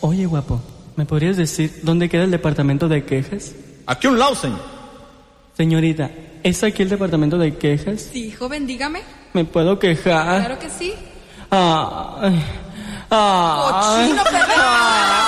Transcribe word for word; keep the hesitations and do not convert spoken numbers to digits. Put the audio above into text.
Oye, guapo, ¿me podrías decir dónde queda el departamento de quejas? Aquí a un lado, señor. Señorita, ¿es aquí el departamento de quejas? Sí, joven, dígame. ¿Me puedo quejar? Claro que sí. Ay, ay. ¡Cochino, perro!